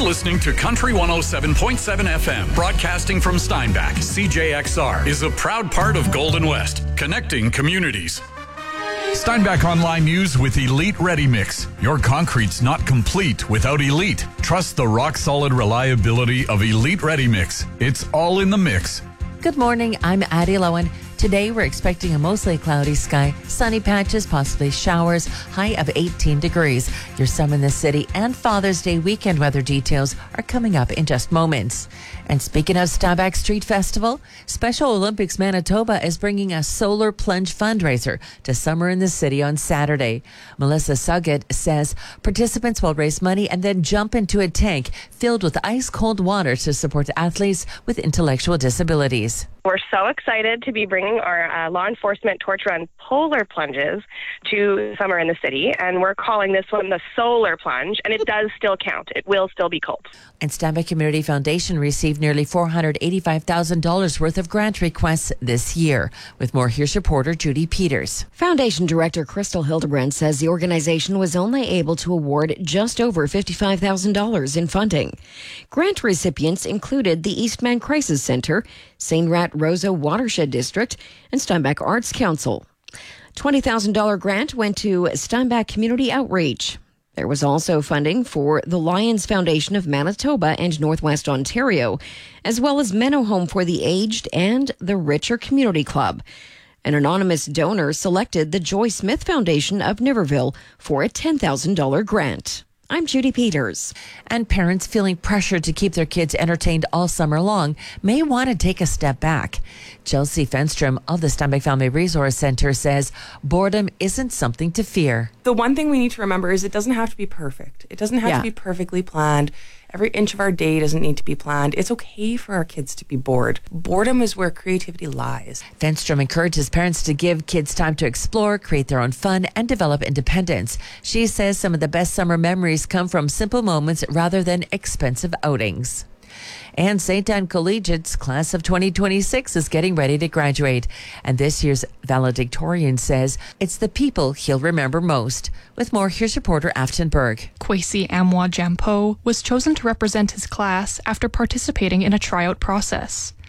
listening to Country 107.7 FM, broadcasting from Steinbach. CJXR is a proud part of Golden West, connecting communities. Steinbach Online News with Elite Ready Mix. Your concrete's not complete without Elite. Trust the rock-solid reliability of Elite Ready Mix. It's all in the mix. Good morning, I'm Addie Lowen. Today, we're expecting a mostly cloudy sky, sunny patches, possibly showers, high of 18 degrees. Your summer in the city and Father's Day weekend weather details are coming up in just moments. And speaking of Steinbach Street Festival, Special Olympics Manitoba is bringing a solar plunge fundraiser to Summer in the City on Saturday. Melissa Suggett says participants will raise money and then jump into a tank filled with ice-cold water to support athletes with intellectual disabilities. We're so excited to be bringing our law enforcement torch run polar plunges to Summer in the City, and we're calling this one the solar plunge, and it does still count. It will still be cold. And Steinbach Community Foundation received nearly $485,000 worth of grant requests this year. With more, here's reporter Judy Peters. Foundation Director Crystal Hildebrand says the organization was only able to award just over $55,000 in funding. Grant recipients included the Eastman Crisis Center, St. Rat Rosa Watershed District, and Steinbach Arts Council. $20,000 grant went to Steinbach Community Outreach. There was also funding for the Lions Foundation of Manitoba and Northwest Ontario, as well as Menno Home for the Aged and the Richer Community Club. An anonymous donor selected the Joy Smith Foundation of Niverville for a $10,000 grant. I'm Judy Peters. And parents feeling pressured to keep their kids entertained all summer long may want to take a step back. Chelsea Fenstrom of the Steinbach Family Resource Center says boredom isn't something to fear. The one thing we need to remember is it doesn't have to be perfect. It doesn't have to be perfectly planned. Every inch of our day doesn't need to be planned. It's okay for our kids to be bored. Boredom is where creativity lies. Fenstrom encourages parents to give kids time to explore, create their own fun, and develop independence. She says some of the best summer memories come from simple moments rather than expensive outings. And St. Anne Collegiate's class of 2026 is getting ready to graduate. And this year's valedictorian says it's the people he'll remember most. With more, here's reporter Afton Berg. Kwesi Amwa Jampo was chosen to represent his class after participating in a tryout process.